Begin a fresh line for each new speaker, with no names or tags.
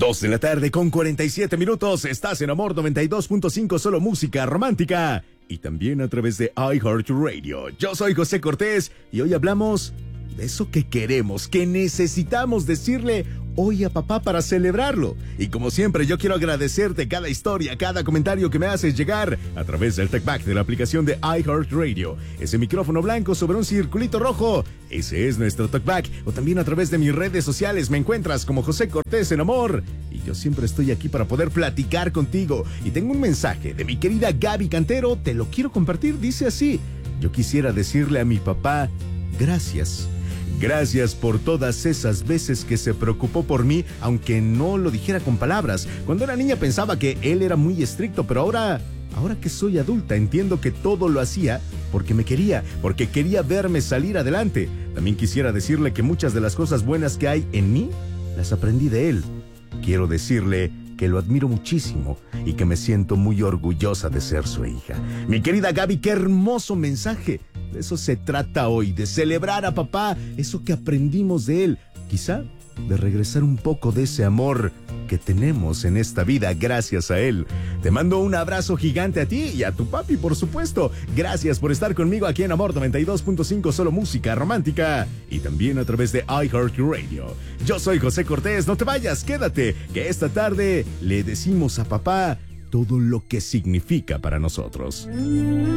2 de la tarde con 47 minutos. Estás en Amor 92.5, solo música romántica. Y también a través de iHeartRadio. Yo soy José Cortés y hoy hablamos de eso que queremos, que necesitamos decirle hoy a papá para celebrarlo. Y como siempre, yo quiero agradecerte cada historia, cada comentario que me haces llegar a través del TalkBack de la aplicación de iHeartRadio. Ese micrófono blanco sobre un circulito rojo, ese es nuestro TalkBack. O también a través de mis redes sociales me encuentras como José Cortés en Amor. Y yo siempre estoy aquí para poder platicar contigo. Y tengo un mensaje de mi querida Gaby Cantero, te lo quiero compartir, dice así: yo quisiera decirle a mi papá, gracias. Gracias por todas esas veces que se preocupó por mí, aunque no lo dijera con palabras. Cuando era niña pensaba que él era muy estricto, pero ahora que soy adulta entiendo que todo lo hacía porque me quería, porque quería verme salir adelante. También quisiera decirle que muchas de las cosas buenas que hay en mí, las aprendí de él. Quiero decirle que lo admiro muchísimo y que me siento muy orgullosa de ser su hija. Mi querida Gaby, qué hermoso mensaje. De eso se trata hoy, de celebrar a papá, eso que aprendimos de él. Quizá de regresar un poco de ese amor que tenemos en esta vida gracias a él. Te mando un abrazo gigante a ti y a tu papi, por supuesto. Gracias por estar conmigo aquí en Amor 92.5, solo música romántica. Y también a través de iHeartRadio. Yo soy José Cortés, no te vayas, quédate, que esta tarde le decimos a papá todo lo que significa para nosotros.